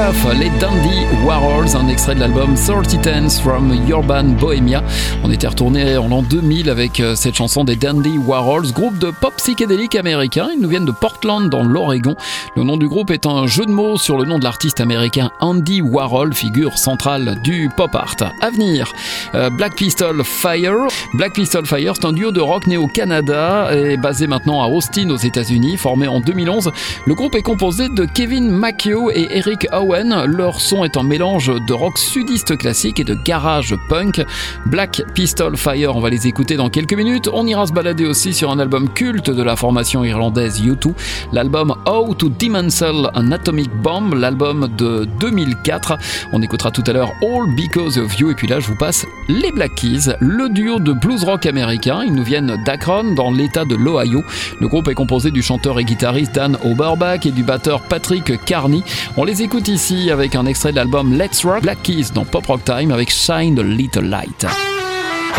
Off, les Dandy Warhols, un extrait de l'album 30 Tens from Urban Bohemia. On était retourné en l'an 2000 avec cette chanson des Dandy Warhols, groupe de pop psychédélique américain. Ils nous viennent de Portland dans l'Oregon. Le nom du groupe est un jeu de mots sur le nom de l'artiste américain Andy Warhol, figure centrale du pop art. À venir, Black Pistol Fire. Black Pistol Fire, c'est un duo de rock né au Canada et basé maintenant à Austin aux États-Unis, formé en 2011. Le groupe est composé de Kevin McHugh et Eric Owen. Leur son est un mélange de rock sudiste classique et de garage punk. Black Pistol Fire, on va les écouter dans quelques minutes. On ira se balader aussi sur un album culte de la formation irlandaise U2, l'album How to Dismantle an Atomic Bomb, l'album de 2004. On écoutera tout à l'heure All Because of You et puis là je vous passe les Black Keys, le duo de blues rock américain. Ils nous viennent d'Akron dans l'état de l'Ohio. Le groupe est composé du chanteur et guitariste Dan Auerbach et du batteur Patrick Carney. On les écoute ici avec un extrait de l'album Let's Rock. Black Keys dans Pop Rock Time avec Shine a Little Light.